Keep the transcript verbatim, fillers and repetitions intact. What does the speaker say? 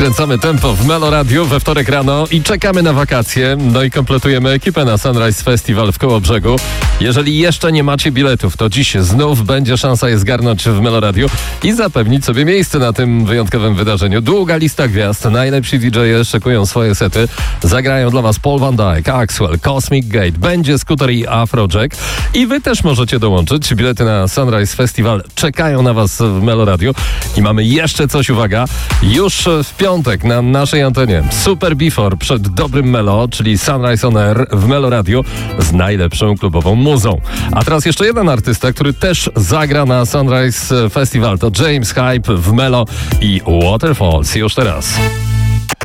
Skręcamy tempo w Melo Radio we wtorek rano i czekamy na wakacje. No i kompletujemy ekipę na Sunrise Festival w Kołobrzegu. Jeżeli jeszcze nie macie biletów, to dziś znów będzie szansa je zgarnąć w Melo Radio i zapewnić sobie miejsce na tym wyjątkowym wydarzeniu. Długa lista gwiazd, najlepsi D J e szykują swoje sety. Zagrają dla was Paul Van Dyk, Axwell, Cosmic Gate, będzie Scooter i Afrojack. I wy też możecie dołączyć. Bilety na Sunrise Festival czekają na was w Melo Radio. I mamy jeszcze coś, uwaga, już w piątek na naszej antenie Super Before przed dobrym Melo, czyli Sunrise on Air w Melo Radio z najlepszą klubową muzą. A teraz jeszcze jeden artysta, który też zagra na Sunrise Festival, to James Hype w Melo i Waterfalls już teraz.